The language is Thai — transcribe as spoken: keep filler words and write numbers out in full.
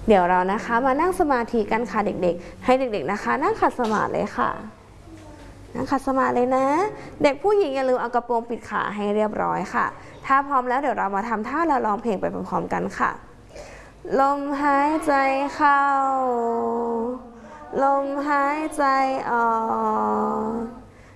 เดี๋ยวเรานะคะมานั่งสมาธิกันค่ะเด็กๆให้เด็กๆนะคะนั่งขัดสมาธิเลยค่ะนั่งขัดสมาธิเลยนะเด็กผู้หญิงอย่าลืมเอากระโปรงปิดขาให้เรียบร้อยค่ะถ้าพร้อมแล้วเดี๋ยวเรามาทำท่าแล้วร้องเพลงไปพร้อมๆกันค่ะลมหายใจเข้าลมหายใจออก